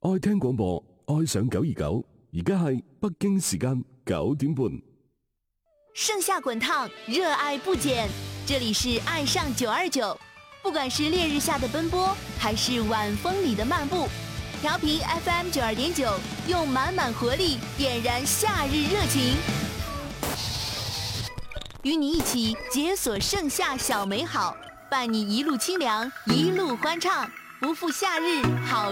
愛聽廣播，愛上929，而家係北京時間9點半。 盛夏滾燙，熱愛不減。這裡是愛上929，不管是烈日下的奔波，還是晚風裡的漫步，調頻 FM 92.9，用滿滿活力點燃夏日熱情，與你一起解鎖盛夏小美好，伴你一路清涼，一路歡暢，不負夏日好。